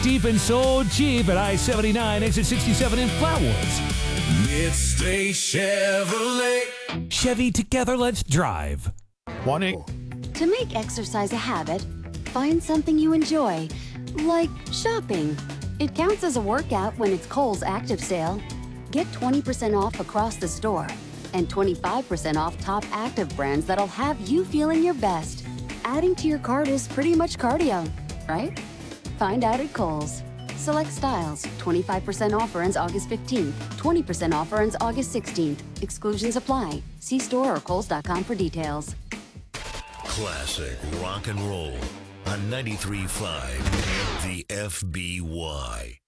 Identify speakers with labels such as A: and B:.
A: cheap and so cheap at I-79, exit 67 in Flatwoods.
B: Midstate Chevrolet.
A: Chevy, together, let's drive.
C: Morning.
D: To make exercise a habit, find something you enjoy, like shopping. It counts as a workout when it's Kohl's Active Sale. Get 20% off across the store and 25% off top active brands that'll have you feeling your best. Adding to your cart is pretty much cardio, right? Find out at Kohl's. Select styles. 25% offer ends August 15th. 20% offer ends August 16th. Exclusions apply. See store or kohls.com for details.
B: Classic rock and roll on 93.5 The FBY.